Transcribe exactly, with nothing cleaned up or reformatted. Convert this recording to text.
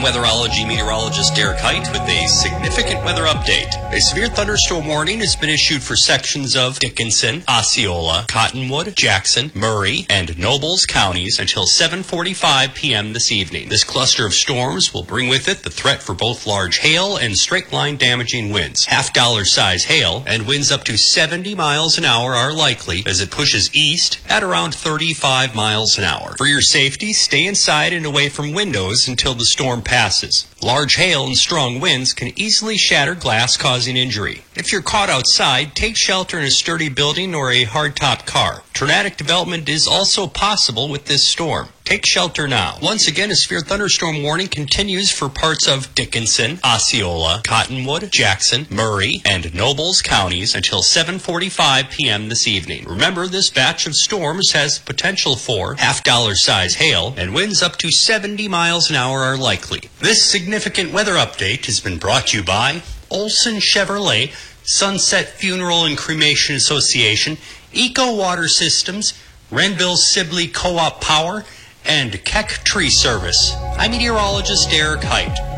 weatherology meteorologist Derek Height with a significant weather update. A severe thunderstorm warning has been issued for sections of Dickinson, Osceola, Cottonwood, Jackson, Murray, and Nobles counties until seven forty-five p.m. this evening. This cluster of storms will bring with it the threat for both large hail and straight-line damaging winds. Half-dollar size hail and winds up to seventy miles an hour are likely as it pushes east at around thirty-five miles an hour. For your safety, stay inside and away from windows until the storm passes. Large hail and strong winds can easily shatter glass, causing injury. If you're caught outside, take shelter in a sturdy building or a hardtop car. Tornadic development is also possible with this storm. Take shelter now. Once again, a severe thunderstorm warning continues for parts of Dickinson, Osceola, Cottonwood, Jackson, Murray, and Nobles counties until seven forty-five p.m. this evening. Remember, this batch of storms has potential for half-dollar size hail, and winds up to seventy miles an hour are likely. This significant weather update has been brought to you by Olson Chevrolet, Sunset Funeral and Cremation Association, Eco Water Systems, Renville Sibley Co-op Power, and Keck Tree Service. I'm meteorologist Derek Height.